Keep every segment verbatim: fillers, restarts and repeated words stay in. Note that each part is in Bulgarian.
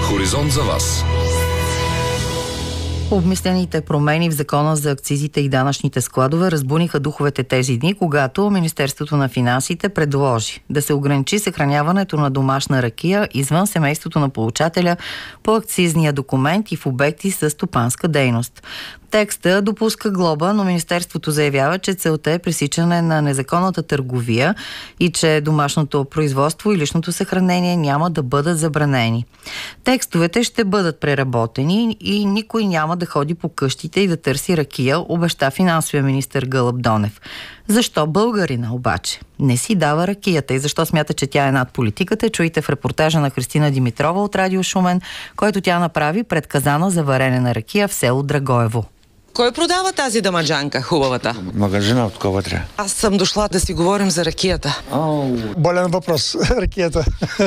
Хоризонт за вас. Обмислените промени в закона за акцизите и данъчните складове разбуниха духовете тези дни, когато Министерството на финансите предложи да се ограничи съхраняването на домашна ракия извън семейството на получателя по акцизния документ и в обекти с стопанска дейност. Текста допуска глоба, но Министерството заявява, че целта е пресичане на незаконната търговия и че домашното производство и личното съхранение няма да бъдат забранени. Текстовете ще бъдат преработени и никой няма да ходи по къщите и да търси ракия, обеща финансовия министър Гълъб Донев. Защо българина обаче не си дава ракията и защо смята, че тя е над политиката, чуйте в репортажа на Христина Димитрова от Радио Шумен, който тя направи пред казана за варене на ракия в село Драгоево. Кой продава тази дамаджанка, хубавата? Магазина от кого вътре. Аз съм дошла да си говорим за ракията. Oh. Болен въпрос. Ракията.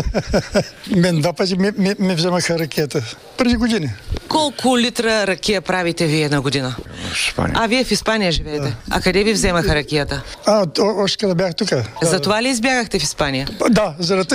Мен два пъти ми, ми, ми вземаха ракията. Преди години. Колко литра ракия правите вие на година? В Испания. А вие в Испания живеете? Да. А къде ви вземаха ракията? А, още къде бях тук. Затова да, ли избягахте в Испания? Да, заради.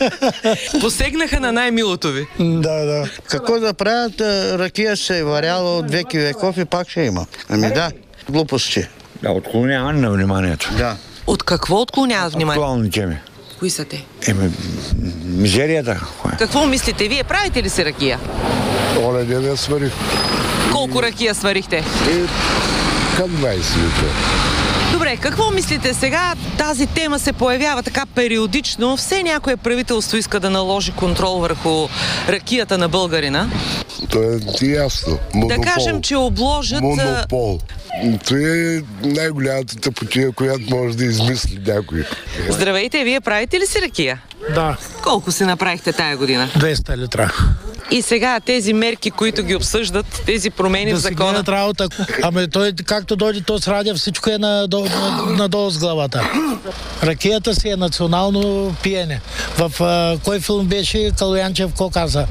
Посегнаха на най-милото ви. Да, да. Какво да правят? Ракия се е варяла от веки веков и пак ще има. Ами да, глупости. Да, отклоняване на вниманието. Да. От какво отклоняват вниманието? Актуални теми. Кои са те? Еми, мизерията. Какво мислите? Вие правите ли си ракия? Оле, не я сварих. Колко ракия сварихте? И към двайсет литра. Добре, какво мислите сега? Тази тема се появява така периодично. Все някое правителство иска да наложи контрол върху ракията на българина. То е ясно. Монопол. Да кажем, че обложат... Монопол. Това е най-голямата тъпотия, която може да измисли някой. Здравейте, вие правите ли си ракия? Да. Колко си направихте тая година? двеста литра. И сега тези мерки, които ги обсъждат, тези промени да в закона... Да си работа. Ами той, както дойде то с радио, всичко е надолу, надолу с главата. Ракията си е национално пиене. В а, кой филм беше Калоянчев, ко каза?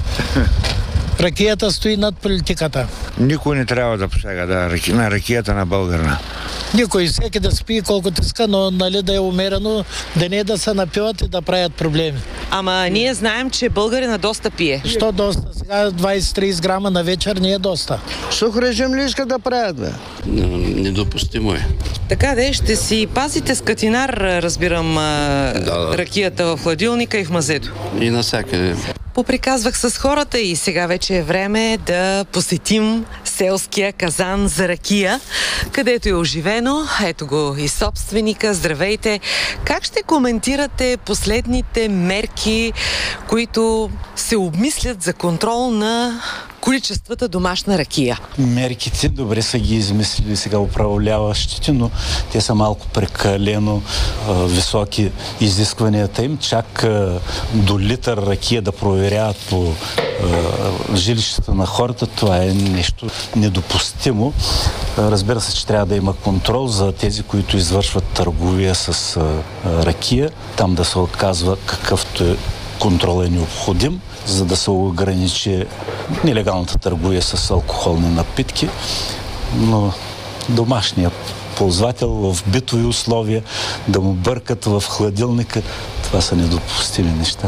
Ракията стои над политиката. Никой не трябва да посяга да, на ракията на българина. Никой, всеки да спи колкото иска, но нали, да е умерено, да не да се напиват и да правят проблеми. Ама ние знаем, че българина доста пие. Що доста? Сега двайсет-трийсет грама на вечер не е доста. Сух режим ли искат да правят, бе? Недопустимо е. Така де, ще си пазите с катинар, разбирам, да, да. Ракията в хладилника и в мазето. И навсякъде. Поприказвах с хората и сега вече е време да посетим селския казан за ракия, където е оживено. Ето го и собственика. Здравейте! Как ще коментирате последните мерки, които се обмислят за контрол на количествата домашна ракия? Мерките добре са ги измислили сега управляващите, но те са малко прекалено а, високи изискванията им. Чак а, до литър ракия да проверяват по а, жилищата на хората, това е нещо недопустимо. А, разбира се, че трябва да има контрол за тези, които извършват търговия с а, а, ракия. Там да се оказва какъвто е контрол е необходим, за да се ограничи нелегалната търговия с алкохолни напитки, но домашният ползвател в битови условия да му бъркат в хладилника, това са недопустими неща.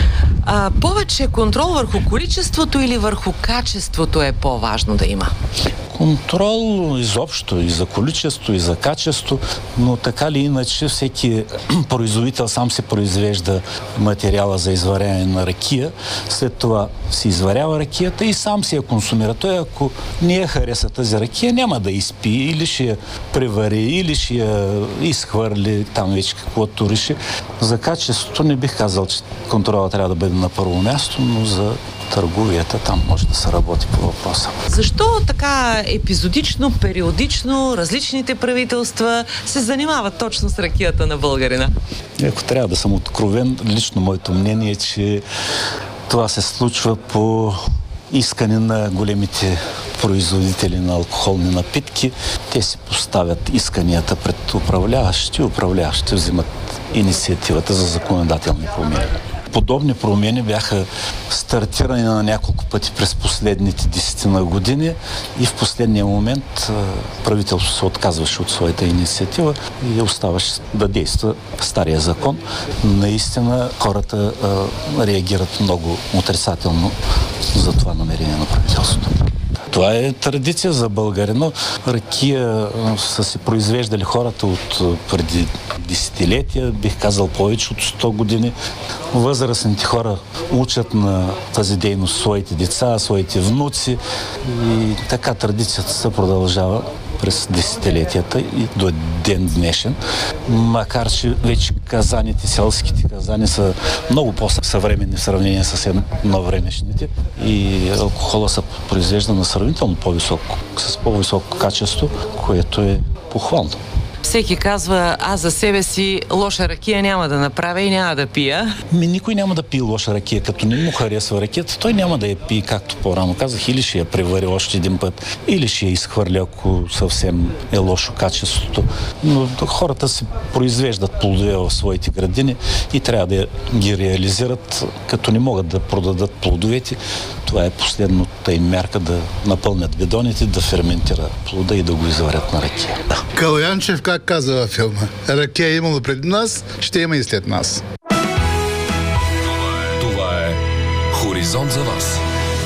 А, повече контрол върху количеството или върху качеството е по-важно да има? Контрол изобщо и за количество, и за качество, но така ли иначе всеки производител сам се произвежда материала за изваряване на ракия, след това си изварява ракията и сам си я консумира. Той, ако не я хареса тази ракия, няма да изпи, или ще я превари, или ще я изхвърли, там вече каквото реши. За качеството не бих казал, че контрола трябва да бъде на първо място, но за търговията там може да се работи по въпроса. Защо така епизодично, периодично различните правителства се занимават точно с ракията на българина? Ако трябва да съм откровен, лично моето мнение е, че това се случва по искане на големите производители на алкохолни напитки. Те си поставят исканията пред управляващи, управляващи взимат инициативата за законодателни промени. Подобни промени бяха стартирани на няколко пъти през последните десетина години и в последния момент правителството се отказваше от своята инициатива и оставаше да действа стария закон. Наистина хората а, реагират много отрицателно за това намерение на правителството. Това е традиция за България, но ракия са си произвеждали хората от преди десетилетия, бих казал повече от сто години. Възрастните хора учат на тази дейност своите деца, своите внуци и така традицията се продължава през десетилетията и до ден днешен. Макар че вече казаните, селските казани са много по-съвременни в сравнение с едновремешните и алкохола се произвежда на сравнително по-високо, с по-високо качество, което е похвално. Всеки казва, аз за себе си лоша ракия няма да направя и няма да пия. Ми, никой няма да пие лоша ракия. Като не му харесва ракията, той няма да я пие, както по-рано казах, или ще я превари още един път, или ще я изхвърля, ако съвсем е лошо качеството. Но хората си произвеждат плодове в своите градини и трябва да ги реализират, като не могат да продадат плодовете. Това е последната им мярка да напълнят бидоните, да ферментира плода и да го изварят на ракия. Калоянчев как каза във филма? Ракия е имало преди нас, ще има и след нас. Това е Хоризонт за вас.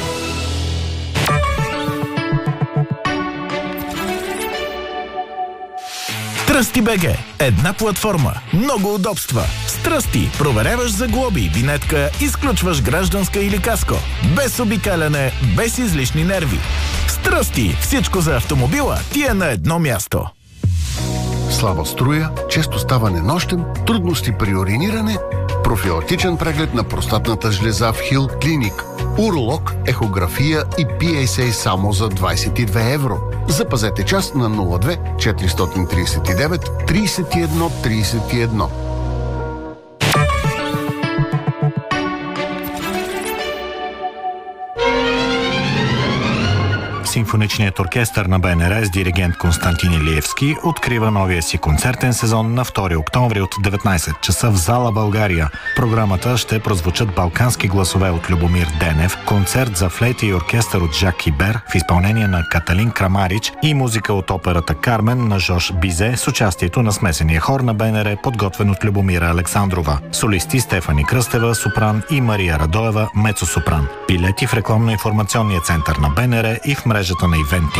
Стръсти БГ. Една платформа. Много удобства. Стръсти. Проверяваш за глоби, винетка, изключваш гражданска или каско. Без обикаляне, без излишни нерви. Стръсти. Всичко за автомобила ти е на едно място. Слаба струя, често ставане нощем, трудности при уриниране, профилактичен преглед на простатната жлеза в Хил Клиник, уролог, ехография и Пи Ей Ес Ей само за двайсет и две евро. Запазете час на нула две четиристотин трийсет и девет трийсет и едно трийсет и едно. Симфоничният оркестър на Б Н Р с диригент Константин Илиевски открива новия си концертен сезон на втори октомври от деветнайсет часа в зала България. В програмата ще прозвучат балкански гласове от Любомир Денев, концерт за флейта и оркестър от Жак Кибер в изпълнение на Каталин Крамарич и музика от операта Кармен на Жош Бизе с участието на смесения хор на Б Н Р, подготвен от Любомира Александрова. Солисти Стефани Кръстева, сопран, и Мария Радоева, мецо-сопран. Билети в рекламно-информационния център на Б Н Р и в мрежата на ивенти.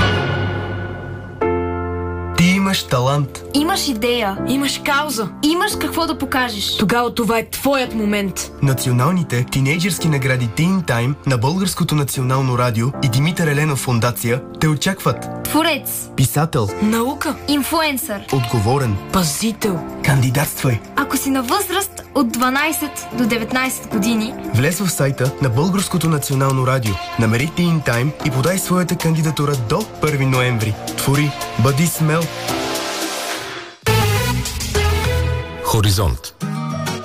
Ти имаш талант. Имаш идея. Имаш кауза. Имаш какво да покажеш. Тогава това е твоят момент. Националните тинейджърски награди Teen Time на Българското национално радио и Димитър Еленов фондация те очакват. Творец. Писател. Наука. Инфлуенсър. Отговорен. Пазител. Кандидатствай. Ако си на възраст от дванайсет до деветнайсет години, влез в сайта на Българското национално радио, намери Teen Time и подай своята кандидатура до първи ноември. Твори, бъди смел. Хоризонт